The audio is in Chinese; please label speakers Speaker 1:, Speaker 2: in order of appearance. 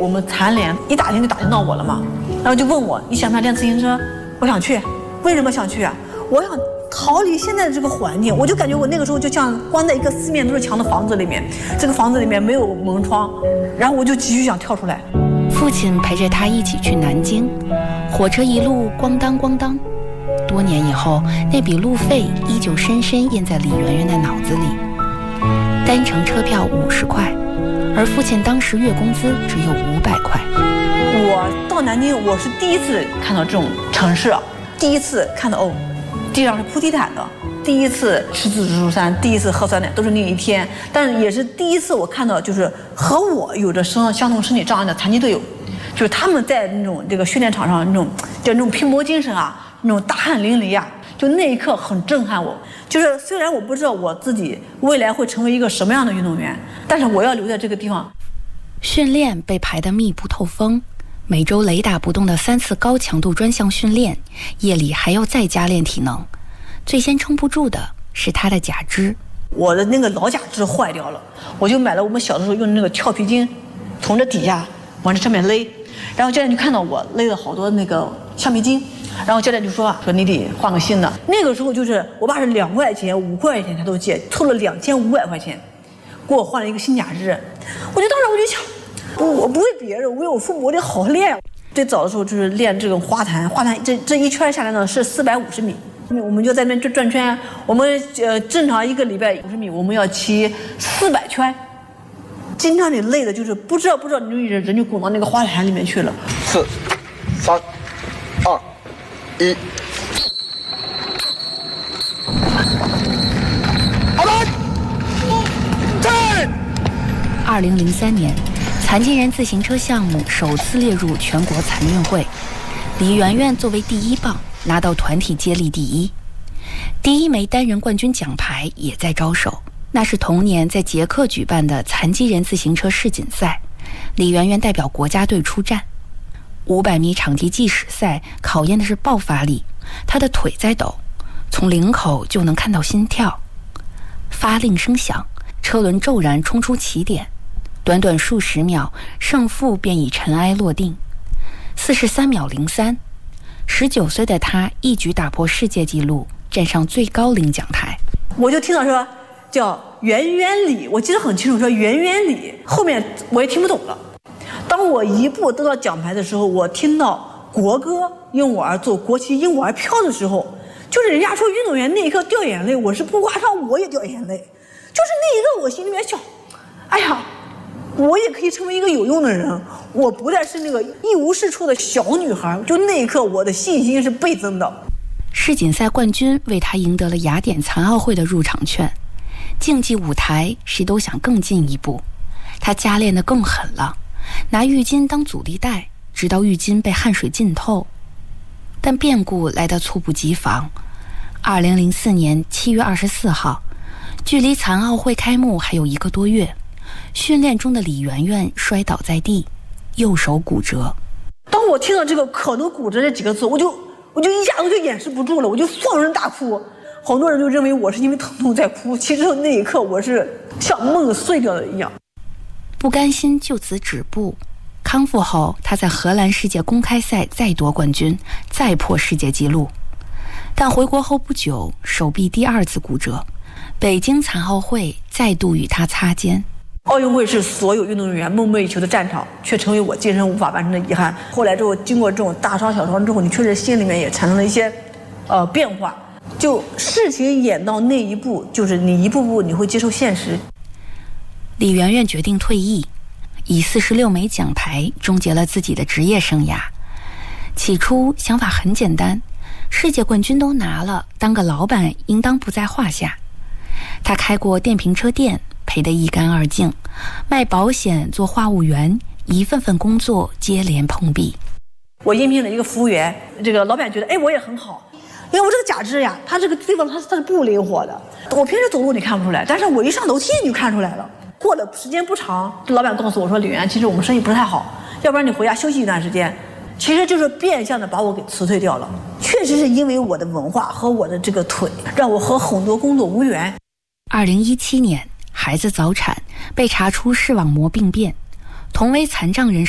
Speaker 1: 我们残联一打听就打听到我了嘛，然后就问我你想不想练自行车？我想去。为什么想去啊？我想逃离现在的这个环境，我就感觉我那个时候就像关在一个四面都是墙的房子里面，这个房子里面没有门窗，然后我就急需想跳出来。
Speaker 2: 父亲陪着他一起去南京，火车一路咣当咣当。多年以后，那笔路费依旧深深印在李媛媛的脑子里。单程车票50块，而父亲当时月工资只有500块。
Speaker 1: 我到南京，我是第一次看到这种城市，第一次看到地上是铺地毯的，第一次吃自助餐，第一次喝酸奶，都是那一天。但是也是第一次我看到，就是和我有着相同身体障碍的残疾队友，就是他们在那种这个训练场上那种拼搏精神啊，那种大汗淋漓啊，就那一刻很震撼我。就是虽然我不知道我自己未来会成为一个什么样的运动员，但是我要留在这个地方。
Speaker 2: 训练被排得密不透风，每周雷打不动的3次高强度专项训练，夜里还要再加练体能。最先撑不住的是他的假肢，
Speaker 1: 我的那个老假肢坏掉了，我就买了我们小的时候用的那个跳皮筋，从这底下往这上面勒，然后教练就看到我勒了好多那个橡皮筋，然后教练就说你得换个新的。那个时候就是我爸是2块钱5块钱他都借，凑了2500块钱给我换了一个新假肢。当时我就想，我不为别人，我为我父母，我得好好练。最早的时候就是练这种花坛这一圈下来呢是450米，我们就在那边转圈。我们正常一个礼拜50米，我们要骑400圈，经常你累的就是不知道你人就滚到那个花坛里面去了。
Speaker 3: 4、3、2、1。
Speaker 2: 2003年，残疾人自行车项目首次列入全国残运会，李媛媛作为第1棒拿到团体接力第1，第1枚单人冠军奖牌也在招手。那是同年在捷克举办的残疾人自行车世锦赛，李媛媛代表国家队出战。500米场地计时赛考验的是爆发力，她的腿在抖，从领口就能看到心跳。发令声响，车轮骤然冲出起点，短短数十秒，胜负便已尘埃落定。43秒03， 19岁的她一举打破世界纪录，站上最高领奖台。
Speaker 1: 我就听到说叫圆圆里，我记得很清楚，说圆圆里，后面我也听不懂了。当我一步得到奖牌的时候，我听到国歌因我而作，国旗因我而飘的时候，就是人家说运动员那一刻掉眼泪，我是不夸张，我也掉眼泪。就是那一刻我心里面想，哎呀，我也可以成为一个有用的人，我不再是那个一无是处的小女孩。就那一刻我的信心是倍增的。
Speaker 2: 世锦赛冠军为她赢得了雅典残奥会的入场券，竞技舞台谁都想更进一步，她加练得更狠了，拿浴巾当阻力带，直到浴巾被汗水浸透。但变故来得猝不及防。2004年7月24号，距离残奥会开幕还有1个多月，训练中的李媛媛摔倒在地，右手骨折。
Speaker 1: 当我听到这个可能骨折这几个字，我就一下子就掩饰不住了，我就放声大哭。好多人就认为我是因为疼痛在哭，其实那一刻我是像梦碎掉的一样。
Speaker 2: 不甘心就此止步，康复后他在荷兰世界公开赛再夺冠军，再破世界纪录。但回国后不久，手臂第2次骨折，北京残奥会再度与他擦肩。
Speaker 1: 奥运会是所有运动员梦寐以求的战场，却成为我今生无法完成的遗憾。后来之后，经过这种大伤小伤之后，你确实心里面也产生了一些变化。就事情演到那一步，就是你一步步你会接受现实。
Speaker 2: 李媛媛决定退役，以46枚奖牌终结了自己的职业生涯。起初想法很简单，世界冠军都拿了，当个老板应当不在话下。他开过电瓶车店，赔得一干二净，卖保险，做话务员，一份份工作接连碰壁。
Speaker 1: 我应聘了一个服务员，这个老板觉得我也很好，因为我这个假肢呀，它这个地方它是不灵活的，我平时走路你看不出来，但是我一上楼梯你就看出来了。过了时间不长，这老板告诉我说，李媛，其实我们生意不是太好，要不然你回家休息一段时间。其实就是变相的把我给辞退掉了。确实是因为我的文化和我的这个腿，让我和很多工作无缘。
Speaker 2: 2017年，孩子早产，被查出视网膜病变，同为残障人士